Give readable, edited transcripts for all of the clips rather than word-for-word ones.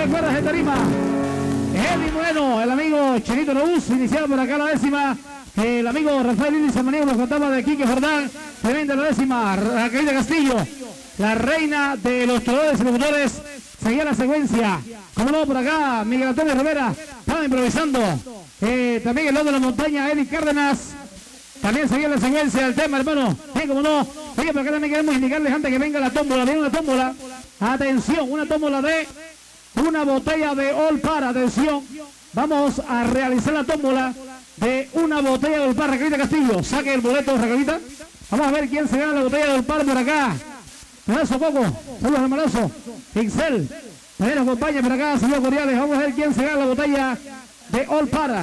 cuerdas de tarima. Eddie Moreno, el amigo Chinito Robus, iniciado por acá la décima. El amigo Rafael Lili Samaniego nos contaba de Quique Jordán. Tremenda la décima. Raquel Castillo, la reina de los toreadores y locutores. Seguía la secuencia. Como no, por acá, Miguel Antonio Rivera. Estaba improvisando. También el lado de la montaña, Eddie Cárdenas. También seguía la secuencia del tema, hermano. Como no. Oye, por acá también queremos indicarles antes que venga la tómbola. Viene una tómbola. Atención, una tómbola de una botella de All Par. Atención. Vamos a realizar la tómbola de una botella de All Par. Raquelita Castillo, saque el boleto, Raquelita. Vamos a ver quién se gana la botella de All Par por acá. Marazo Coco, saludos al Marazo. Pixel, también nos acompaña por acá, señor Cordiales. Vamos a ver quién se gana la botella de All Par.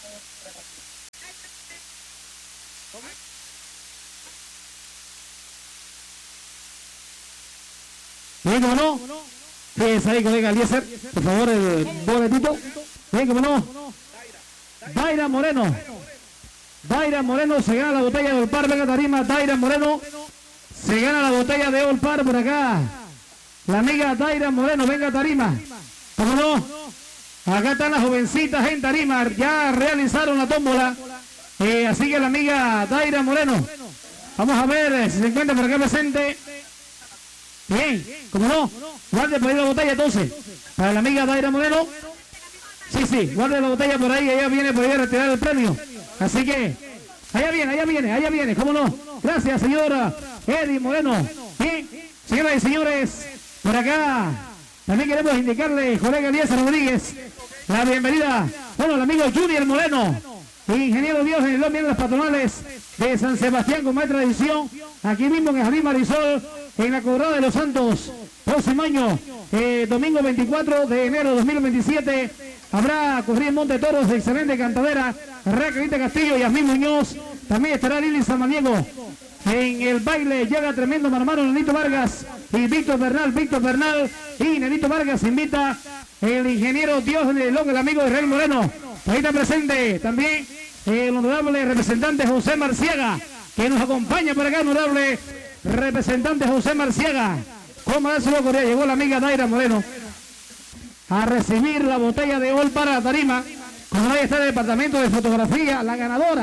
Bien, como no. Fíjense ahí, colega Eliezer, por favor, el boletito. Bien, como no. Daira Moreno. Daira Moreno se gana la botella de All Par. Venga tarima, Daira Moreno. Se gana la botella de All Par por acá. La amiga Daira Moreno, venga tarima. ¿Cómo no? Acá están las jovencitas en tarima. Ya realizaron la tómbola. Así que la amiga Daira Moreno. Vamos a ver si se encuentra por acá presente. Bien, ¿cómo no? Guarde por ahí la botella entonces. Para la amiga Daira Moreno. Sí, guarde la botella por ahí. Ella viene por ahí a retirar el premio. Así que, allá viene, ¿cómo no? Gracias, señora Eddie Moreno. Bien, señoras y señores, por acá también queremos indicarle, colega Elías Rodríguez, la bienvenida, bueno, el amigo Junior Moreno, ingeniero Dios en los miembros patronales de San Sebastián con más tradición, aquí mismo en el Jardín Marisol, en la Corrada de los Santos, próximo año, domingo 24 de enero de 2027, habrá corrida en Monte Toros de excelente cantadera, Raquelita Castillo y Yasmín Muñoz, también estará Lili Samaniego. En el baile llega tremendo hermano Nenito Vargas y Víctor Bernal y Nenito Vargas invita el ingeniero Dios el amigo Israel Moreno. Ahí está presente también el honorable representante José Marciaga, que nos acompaña por acá, honorable representante José Marciaga. Como eso Corea, llegó la amiga Daira Moreno a recibir la botella de All para la tarima. Como ahí está el departamento de fotografía, la ganadora.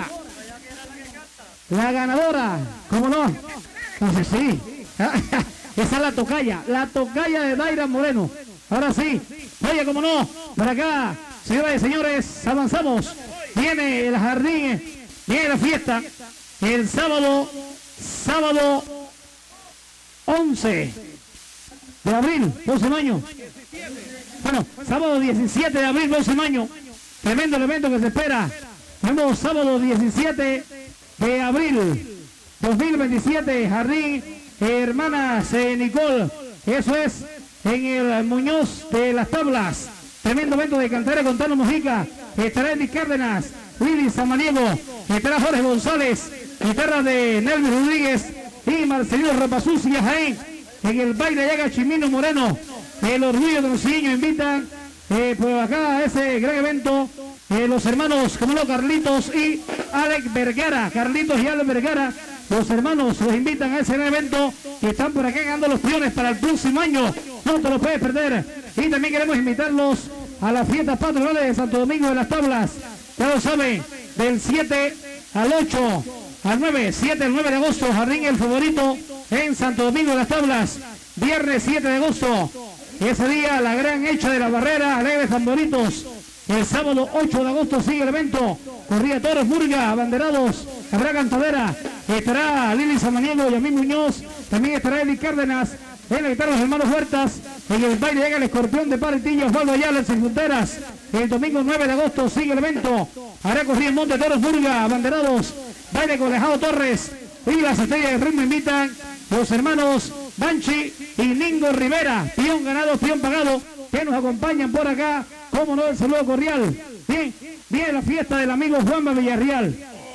La ganadora, ¿cómo no? Entonces sí. Esa es la tocaya de Daira Moreno. Ahora sí. Oye, ¿cómo no? Por acá, señoras y señores, avanzamos. Viene el jardín, viene la fiesta. El sábado 11 de abril, próximo año. Bueno, sábado 17 de abril, próximo año. Tremendo evento que se espera. Vemos sábado 17 de abril 2027, Jardín Hermanas Nicole, eso es en el Muñoz de las Tablas. Tremendo evento de cantera con Tano Mojica. Estará Eddie Cárdenas, Lili Samaniego, estará Jorge González, guitarra de Nelvis Rodríguez y Marcelino Rapazuz y Jaén. En el baile llega Chimino Moreno, el orgullo de los niños invitan por acá a ese gran evento. Los hermanos, como no, Carlitos y Alex Vergara, los hermanos los invitan a ese gran evento que están por acá ganando los piones para el próximo año, no te lo puedes perder. Y también queremos invitarlos a las fiestas patronales de Santo Domingo de las Tablas, ya lo saben, del 7 al 8 al 9, 7 al 9 de agosto, Jardín El Favorito en Santo Domingo de las Tablas, viernes 7 de agosto, ese día la gran hecha de la barrera, alegres tamboritos. El sábado 8 de agosto sigue el evento, corrida toros, murga, abanderados, habrá cantadera, estará Lili Samaniego, Yamín Muñoz, también estará Eddie Cárdenas, en la guitarra los hermanos Huertas, en el baile llega el escorpión de Paritillo, Osvaldo Ayala, Sin Fronteras, el domingo 9 de agosto sigue el evento, habrá corrida en Monte Toros, murga, abanderados, baile con Alejado Torres, y las estrellas del ritmo invitan los hermanos Banchi y Ningo Rivera, peón ganado, peón pagado, que nos acompañan por acá. Cómo no, el saludo cordial. Bien la fiesta del amigo Juanba Villarreal.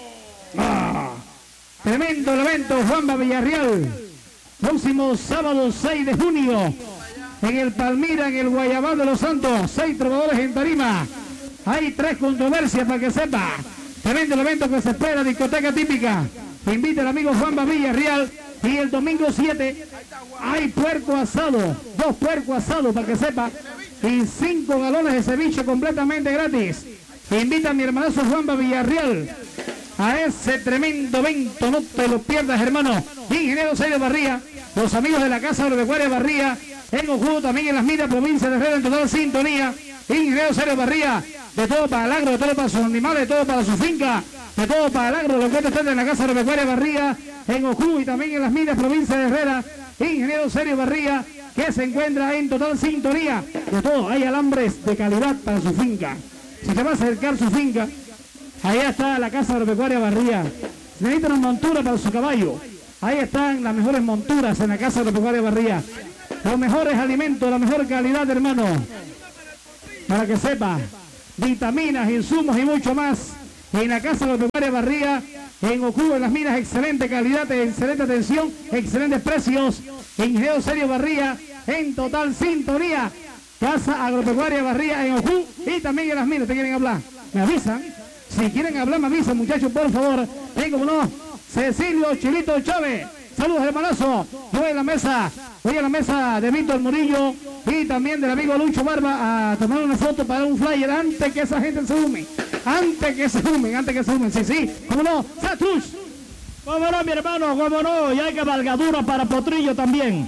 Tremendo el evento, Juanba Villarreal. Próximo sábado 6 de junio. En el Palmira, en el Guayabal de los Santos. 6 trovadores en tarima. Hay 3 controversias para que sepa. Tremendo el evento que se espera, discoteca típica. Invita el amigo Juanba Villarreal. Y el domingo 7 hay puerco asado. 2 puercos asados para que sepa. y 5 galones de ceviche completamente gratis. Invita a mi hermanazo Juanba Villarreal a ese tremendo evento, no te lo pierdas, hermano. Ingeniero Sergio Barría, los amigos de la Casa Agropecuaria Barría, en Ojú, también en las Minas, provincia de Herrera, en total sintonía. Ingeniero Sergio Barría, de todo para el agro, de todo para sus animales, de todo para su finca, de todo para el agro, lo que está en la Casa Agropecuaria Barría, en Ojú y también en las Minas, provincia de Herrera. Ingeniero Sergio Barría, que se encuentra en total sintonía. De todo, hay alambres de calidad para su finca. Si te va a acercar su finca, allá está la Casa Agropecuaria Barría. Si necesita una montura para su caballo, ahí están las mejores monturas en la Casa Agropecuaria Barría. Los mejores alimentos, la mejor calidad, hermano. Para que sepa, vitaminas, insumos y mucho más. En la Casa Agropecuaria Barría, en Ocuba, en las Minas, excelente calidad, excelente atención, excelentes precios. Ingeniero Sergio Barría, en total sintonía. Casa Agropecuaria Barría en Ojú y también en las Minas. ¿Te quieren hablar? Me avisan. Si quieren hablar, me avisan, muchachos, por favor. Como no, Cecilio Chilito Chávez. Saludos, hermanazo. Voy a la mesa de Víctor Murillo y también del amigo Lucho Barba a tomar una foto para un flyer antes que esa gente se hume. Antes que se humen. Sí, cómo no. ¡Satus! Cómo no, mi hermano, cómo no. Y hay cabalgadura para Potrillo también.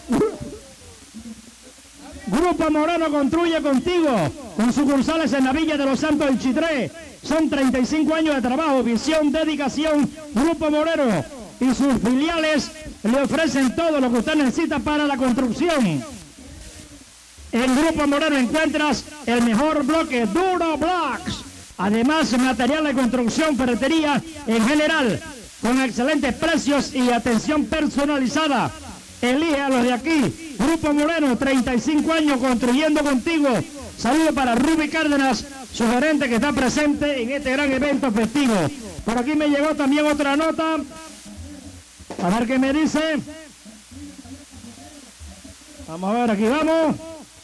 Grupo Moreno construye contigo, con sucursales en la Villa de los Santos del Chitré. Son 35 años de trabajo, visión, dedicación. Grupo Moreno y sus filiales le ofrecen todo lo que usted necesita para la construcción. En Grupo Moreno encuentras el mejor bloque, Duro Blocks. Además, material de construcción, ferretería en general, con excelentes precios y atención personalizada. Elige a los de aquí. Grupo Moreno, 35 años construyendo contigo. Saludo para Ruby Cárdenas, su gerente que está presente en este gran evento festivo. Por aquí me llegó también otra nota. A ver qué me dice. Vamos a ver, aquí vamos.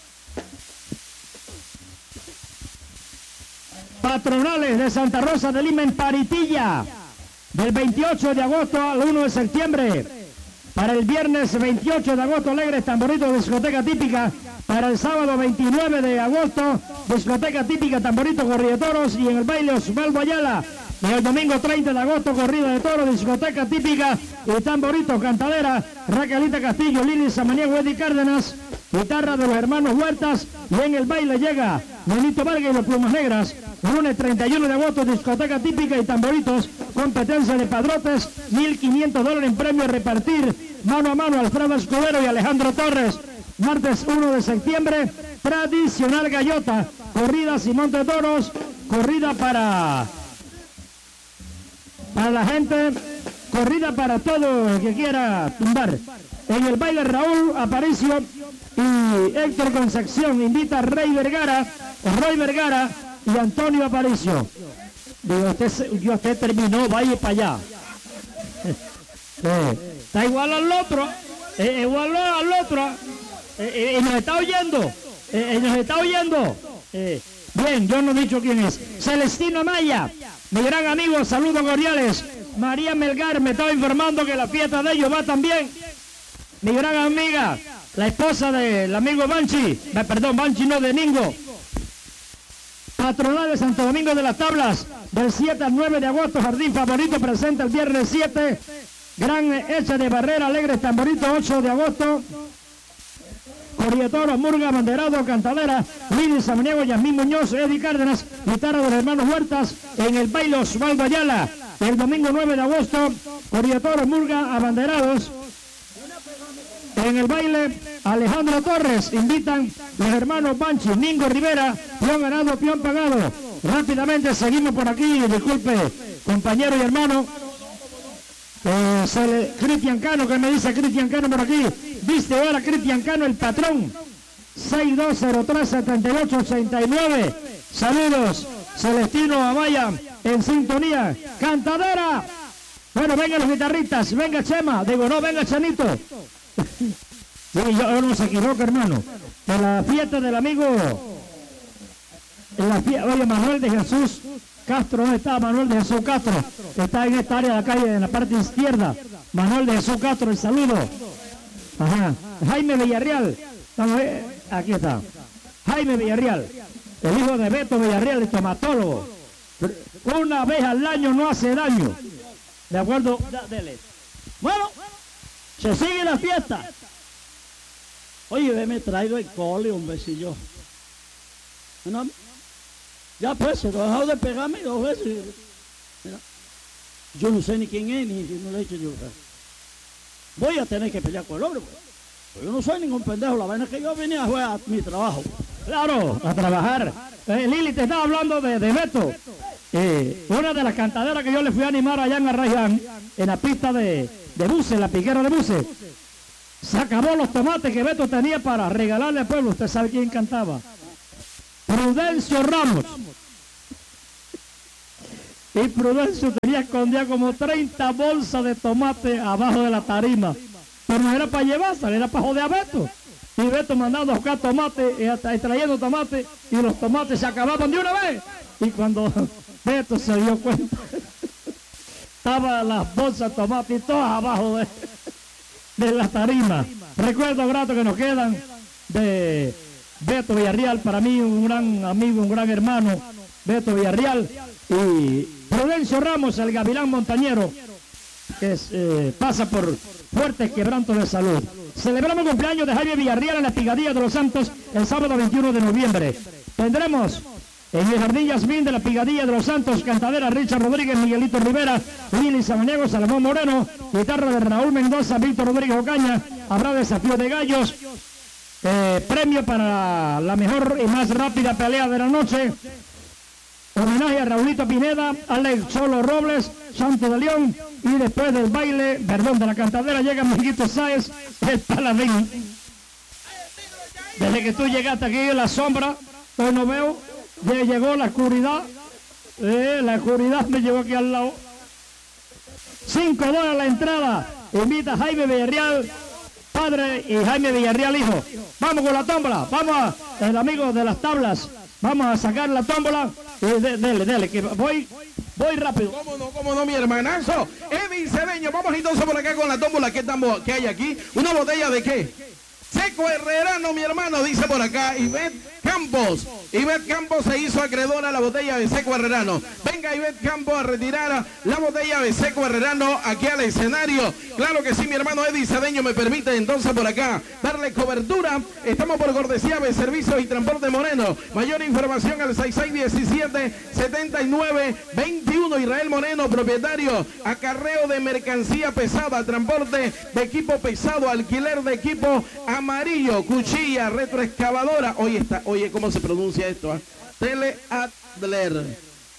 Patronales de Santa Rosa de Lima en Paritilla. Del 28 de agosto al 1 de septiembre. Para el viernes 28 de agosto, Alegres Tamborito, discoteca típica. Para el sábado 29 de agosto, discoteca típica, Tamborito, corrida de toros. Y en el baile Osvaldo Ayala. Y el domingo 30 de agosto, corrida de toros, discoteca típica y Tamborito, cantadera, Raquelita Castillo, Lili Samaniego, Eddie Cárdenas, guitarra de los hermanos Huertas. Y en el baile llega Benito Vargas y los Plumas Negras. Lunes 31 de agosto, discoteca típica y tamboritos, competencia de padrotes, $1,500 en premio a repartir, mano a mano, Alfredo Escudero y Alejandro Torres. Martes 1 de septiembre, tradicional gallota, corridas y monte de toros, corrida para la gente, corrida para todo el que quiera tumbar. En el baile Raúl Aparicio y Héctor Concepción invita a Roy Vergara y Antonio Aparicio. Digo, usted terminó, vaya para allá. Está igual al otro, y nos está oyendo, bien, yo no he dicho quién es. Celestino Maya, mi gran amigo, saludos cordiales. María Melgar me estaba informando que la fiesta de ellos va también. Mi gran amiga, la esposa del amigo Banchi, Banchi no, de Ningo. Patronal de Santo Domingo de las Tablas, del 7 al 9 de agosto, Jardín Favorito presenta el viernes 7, gran hecha de Barrera, Alegres Tamborito, 8 de agosto, Corrietoros, Murga, Banderado, Cantadera, Lili Samaniego, Yasmín Muñoz, Eddie Cárdenas, guitarra de los hermanos Huertas, en el baile Osvaldo Ayala, el domingo 9 de agosto, Corrietoros, Murga, Abanderados. En el baile, Alejandro Torres, invitan los hermanos Banchi, Ningo Rivera, Pion Ganado, Pion Pagado. Rápidamente seguimos por aquí, disculpe, compañero y hermano. Cristian Cano, que me dice Cristian Cano por aquí. Viste ahora Cristian Cano, el patrón. 6203-7889. Saludos, Celestino Amaya, en sintonía. Cantadera. Bueno, vengan los guitarristas, venga Chema. Digo, no, venga Chanito. Sí, yo no se equivoca, hermano. En la fiesta del amigo, oye, Manuel de Jesús Castro, ¿dónde está Manuel de Jesús Castro? Está en esta área de la calle, en la parte izquierda. Manuel de Jesús Castro, el saludo. Ajá. Jaime Villarreal, vamos a ver, aquí está. Jaime Villarreal, el hijo de Beto Villarreal, el tomatólogo. Una vez al año no hace daño. ¿De acuerdo? Dele. Bueno, se sigue la fiesta. Oye, me he traído el cole, hombre, si yo. ¿No? Ya pues, se lo he dejado de pegarme 2 veces. Mira, yo no sé ni quién es, ni no le he hecho yo. Voy a tener que pelear con el hombre, pues. Yo no soy ningún pendejo, la vaina es que yo vine a jugar a mi trabajo. Claro, a trabajar. Lili, te estaba hablando de Beto. Una de las cantaderas que yo le fui a animar allá en Arraiján, en la pista de buses, en la piquera de buses. Se acabó los tomates que Beto tenía para regalarle al pueblo. ¿Usted sabe quién cantaba? Prudencio Ramos. Y Prudencio tenía escondida como 30 bolsas de tomate abajo de la tarima. Pero no era para llevarse, era para joder a Beto. Y Beto mandando a buscar tomate, trayendo tomate, y los tomates se acababan de una vez. Y cuando Beto se dio cuenta, estaban las bolsas de tomate todas abajo de la tarima. Recuerdos gratos que nos quedan de Beto Villarreal, para mí un gran amigo, un gran hermano, Beto Villarreal, y Prudencio Ramos, el gavilán montañero, que pasa por fuertes quebrantos de salud. Celebramos el cumpleaños de Jaime Villarreal en la Pigadilla de los Santos el sábado 21 de noviembre. Tendremos en el Jardín Yasmín de la Pigadilla de los Santos, cantadera Richard Rodríguez, Miguelito Rivera, Lili Samaniego, Salomón Moreno, guitarra de Raúl Mendoza, Víctor Rodríguez Ocaña. Habrá desafío de gallos, premio para la mejor y más rápida pelea de la noche, homenaje a Raulito Pineda, Alex Cholo Robles, Santo de León, y después del baile, perdón, de la cantadera llega Miguelito Sáez, el paladín. Desde que tú llegaste aquí en la sombra, hoy no veo, ya llegó la oscuridad me llevó aquí al lado. $5 la entrada, invita a Jaime Villarreal padre y Jaime Villarreal hijo. Vamos con la tómbola, vamos el amigo de las tablas, vamos a sacar la tómbola. Dele, que voy rápido. ¿Cómo no, mi hermanazo? Eddie Cedeño, vamos entonces por acá con la tómbola. ¿Qué hay aquí? ¿Una botella de qué? Seco Herrerano, mi hermano, dice por acá Ivette Campos. Ivette Campos se hizo acreedora a la botella de Seco Herrerano. Venga Ivette Campos a retirar la botella de Seco Herrerano aquí al escenario. Claro que sí, mi hermano Eddie Cedeño me permite entonces por acá darle cobertura. Estamos por cortesía de Servicios y Transporte Moreno. Mayor información al 6617-7921. Israel Moreno, propietario. Acarreo de mercancía pesada, transporte de equipo pesado, alquiler de equipo amarillo, cuchilla, retroexcavadora. Oye, ¿cómo se pronuncia esto? Teleadler.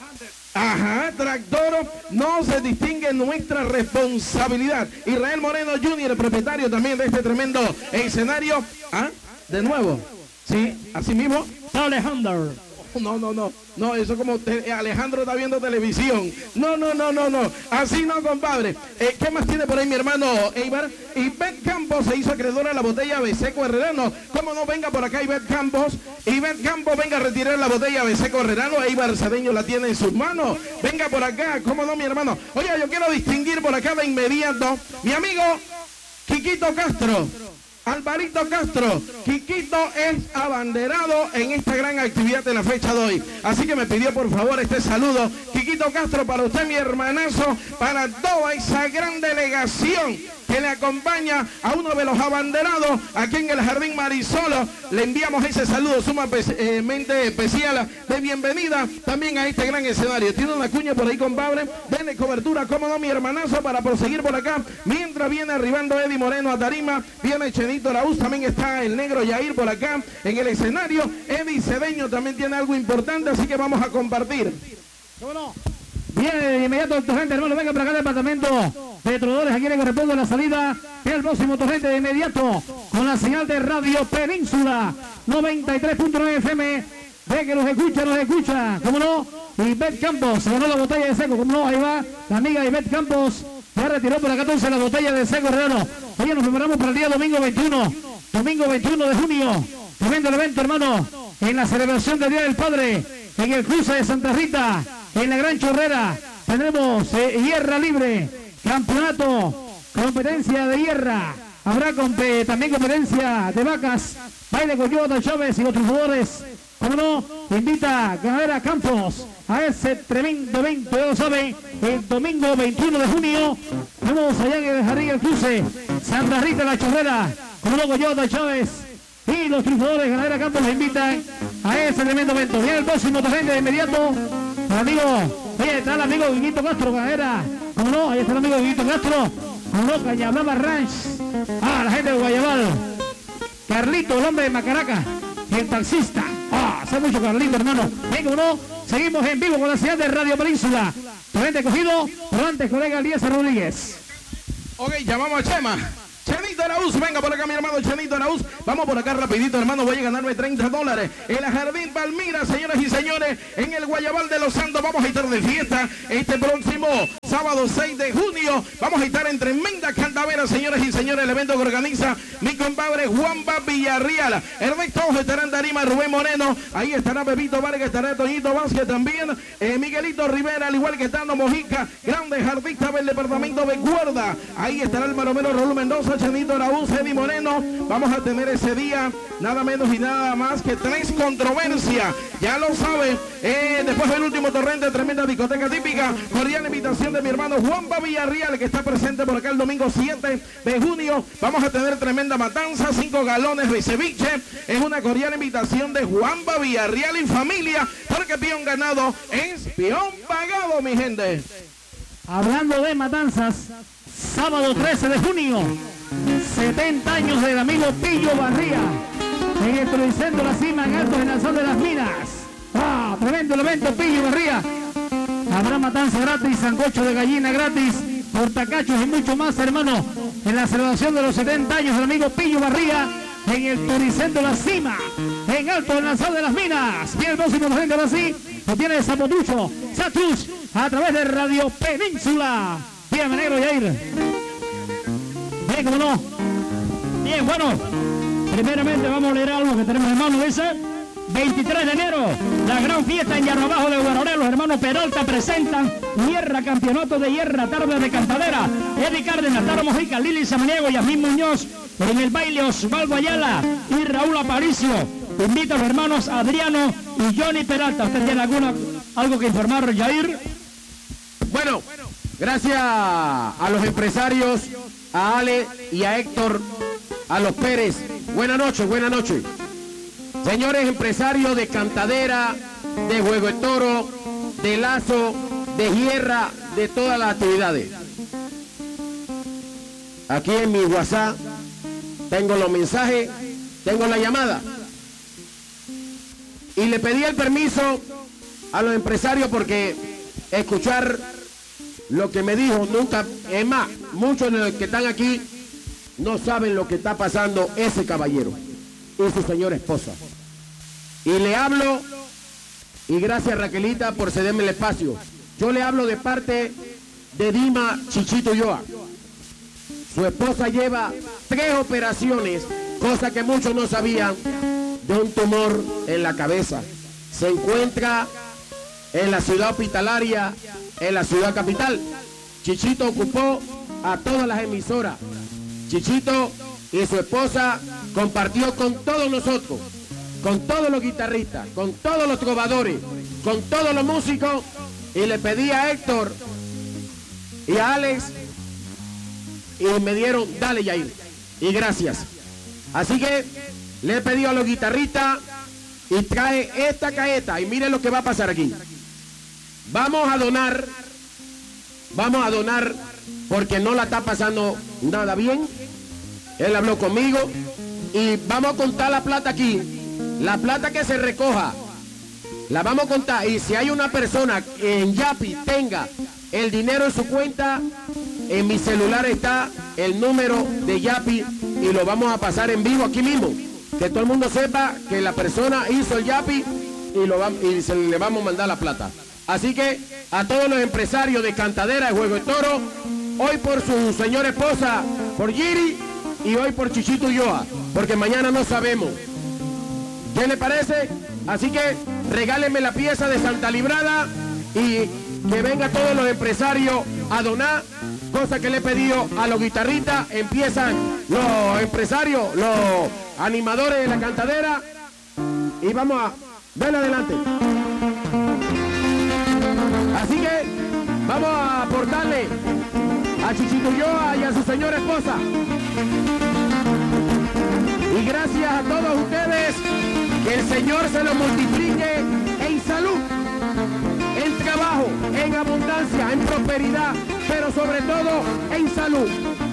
Ajá, tractor, no se distingue nuestra responsabilidad. Israel Moreno Jr., propietario también de este tremendo escenario. De nuevo, sí, así mismo. Alejandro. No, eso como Alejandro está viendo televisión. No, así no, compadre. ¿Qué más tiene por ahí mi hermano Eibar? Ivette Campos se hizo acreedora a la botella de Seco Herrerano. ¿Cómo no? Venga por acá Ivette Campos. Ivette Campos, venga a retirar la botella de Seco Herrerano. Eibar Cedeño la tiene en sus manos. Venga por acá, ¿cómo no, mi hermano? Oye, yo quiero distinguir por acá de inmediato mi amigo Quiquito Castro. Alvarito Castro, Quiquito es abanderado en esta gran actividad de la fecha de hoy. Así que me pidió por favor este saludo. Quiquito Castro, para usted, mi hermanazo, para toda esa gran delegación que le acompaña a uno de los abanderados aquí en el Jardín Marisolo. Le enviamos ese saludo sumamente especial de bienvenida también a este gran escenario. Tiene una cuña por ahí, compadre. Denle cobertura, cómo no, mi hermanazo, para proseguir por acá. Mientras viene arribando Eddie Moreno a tarima, viene Chenito Laúz, también está el negro Yair por acá en el escenario. Eddie Cedeño también tiene algo importante, así que vamos a compartir. ¿Cómo no? Bien, de inmediato, gente, hermano, venga para acá al departamento Petrodores, aquí le corresponde la salida. El próximo gente de inmediato con la señal de Radio Península 93.9 FM. Ve que nos escucha, ¿cómo no? Ivette Campos se ganó la botella de Seco, ¿cómo no? Ahí va la amiga Ivette Campos, ya retiró por acá entonces la botella de Seco Herrero. Oye, nos preparamos para el día domingo 21 de junio. Tremendo evento, hermano, en la celebración del Día del Padre, en el cruce de Santa Rita, en la Gran Chorrera. Tendremos hierra libre, campeonato, competencia de hierra, Habrá también competencia de vacas, baile con Jonathan Chávez y otros jugadores. Como no, invita a Ganadera Campos a ese tremendo evento, ya lo sabe, el domingo 21 de junio. Vamos allá en el Jardín del Cruce, Santa Rita La Chorrera, como no, Jonathan Chávez y los triunfadores de Ganadera Campos los invitan a ese tremendo evento. Viene el próximo torrente de inmediato, el amigo, oye, está el amigo Guiguito Castro, Ganadera, como no, ahí está el amigo Guiguito Castro, como no, Cañablama Ranch, la gente de Guayabal, Carlito, el hombre de Macaraca, el taxista, hace mucho Carlito, hermano, bien, como no, seguimos en vivo con la señal de Radio Península, torrente cogido, pero antes, colega Eliezer Rodríguez. Ok, llamamos a Chema. Chenito Araúz, venga por acá mi hermano Chenito Araúz. Vamos por acá rapidito, hermano, voy a ganarme $30. El Jardín Palmira, señoras y señores, en el Guayabal de Los Santos. Vamos a estar de fiesta este próximo sábado 6 de junio. Vamos a estar en tremenda candavera, señoras y señores, el evento que organiza mi compadre Juanpa Villarreal. Ernesto estará en tarima, Rubén Moreno, ahí estará Pepito Vargas, estará Toñito Vázquez también, Miguelito Rivera, al igual que Tano Mojica, grandes artistas del departamento de Cuerda. Ahí estará el maromero Raúl Mendoza, Chenito Araúz, Eddie Moreno. Vamos a tener ese día nada menos y nada más que 3 controversias. Ya lo sabe, después del último torrente, tremenda discoteca típica. Cordial invitación de mi hermano Juanpa Villarreal, que está presente por acá el domingo 7 de junio. Vamos a tener tremenda matanza, 5 galones de ceviche. Es una cordial invitación de Juanpa Villarreal y familia, porque peón ganado es peón pagado, mi gente. Hablando de matanzas, sábado 13 de junio, 70 años del amigo Pillo Barría, en el Tricentro La Cima, en Alto Genazón de las Minas. Tremendo evento, Pillo Barría. Habrá matanza gratis, sancocho de gallina gratis, portacachos y mucho más, hermano, en la celebración de los 70 años del amigo Pillo Barría, en el Tricentro La Cima, en Alto Genazón de las Minas. Bien, el próximo torrente ahora sí, lo tiene Zapotucho, Satus, a través de Radio Península. Bien, negro Yair. Bien, como no. Bien, bueno. Primeramente vamos a leer algo que tenemos en mano. Dice, 23 de enero, la gran fiesta en Yarro Abajo de Guaroré. Los hermanos Peralta presentan Hierra, campeonato de hierra, tarde de cantadera. Eddie Cárdenas, Taro Mojica, Lili Samaniego, Yasmín Muñoz. En el baile Osvaldo Ayala y Raúl Aparicio. Invita a los hermanos Adriano y Johnny Peralta. ¿Usted tiene algo que informar, Yair? Bueno, gracias a los empresarios, a Ale y a Héctor, a los Pérez. Buenas noches, buenas noches. Señores empresarios de cantadera, de juego de toro, de lazo, de hierra, de todas las actividades. Aquí en mi WhatsApp tengo los mensajes, tengo la llamada. Y le pedí el permiso a los empresarios porque escuchar lo que me dijo nunca, es más, muchos de los que están aquí no saben lo que está pasando ese caballero y su señora esposa. Y le hablo, y gracias Raquelita por cederme el espacio, yo le hablo de parte de Dima Chichito Ulloa. Su esposa lleva 3 operaciones, cosa que muchos no sabían, de un tumor en la cabeza. Se encuentra en la ciudad hospitalaria, en la ciudad capital. Chichito ocupó a todas las emisoras. Chichito y su esposa compartió con todos nosotros, con todos los guitarristas, con todos los trovadores, con todos los músicos, y le pedí a Héctor y a Alex, y me dieron, dale Yair, y gracias. Así que le he pedido a los guitarristas y trae esta caeta, y miren lo que va a pasar aquí. Vamos a donar porque no la está pasando nada bien. Él habló conmigo y vamos a contar la plata aquí. La plata que se recoja, la vamos a contar. Y si hay una persona en Yapi tenga el dinero en su cuenta, en mi celular está el número de Yapi y lo vamos a pasar en vivo aquí mismo. Que todo el mundo sepa que la persona hizo el Yapi y le vamos a mandar la plata. Así que a todos los empresarios de cantadera, de juego de toro, hoy por su señora esposa, por Giri, y hoy por Chichito Ulloa, porque mañana no sabemos. ¿Qué le parece? Así que regálenme la pieza de Santa Librada y que venga todos los empresarios a donar, cosa que le he pedido a los guitarristas. Empiezan los empresarios, los animadores de la cantadera, y vamos a darle adelante. Así que vamos a aportarle a Chichito Ulloa y a su señora esposa. Y gracias a todos ustedes, que el Señor se lo multiplique en salud, en trabajo, en abundancia, en prosperidad, pero sobre todo en salud.